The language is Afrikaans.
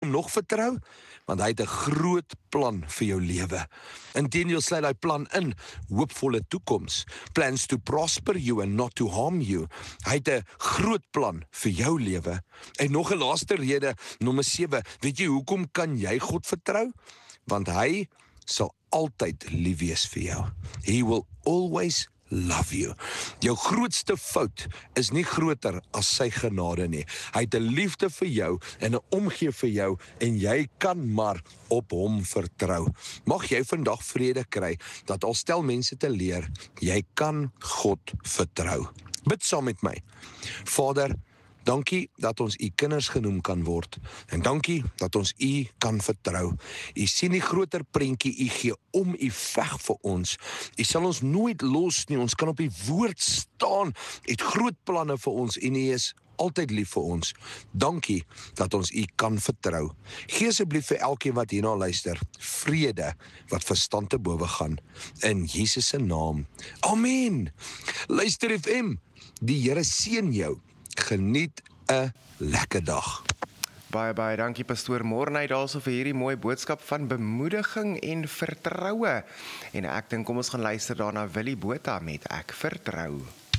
hom nog vertrou? Want hy het 'n groot plan vir jou lewe. Inteendeel sluit hy plan in, hoopvolle toekoms, plans to prosper you and not to harm you. Hy het 'n groot plan vir jou lewe. En nog 'n laaste rede, nommer 7, weet jy hoekom kan jy God vertrou? Want hy sal altyd lief wees vir jou. He will always love you. Jou grootste fout is nie groter as sy genade nie. Hy het 'n liefde vir jou en 'n omgee vir jou en jy kan maar op hom vertrou. Mag jy vandag vrede kry dat al stel mense te leer, jy kan God vertrou. Bid saam met my. Vader, dankie dat ons u kinders genoem kan word en dankie dat ons u kan vertrou. U sien die groter prentjie, u gee om, u veg vir ons. U sal ons nooit los nie, ons kan op u woord staan. U het groot planne vir ons en u is altyd lief vir ons. Dankie dat ons u kan vertrou. Gee asseblief vir elkeen wat hierna luister, vrede wat verstand te bowe gaan. In Jesus se naam. Amen. Luister FM, die Here seën jou. Geniet 'n lekker dag. Baie dankie pastoor Morney daarso vir hierdie mooi boodskap van bemoediging en vertroue. En ek dink kom ons gaan luister daarna Willie Botha met Ek Vertrou.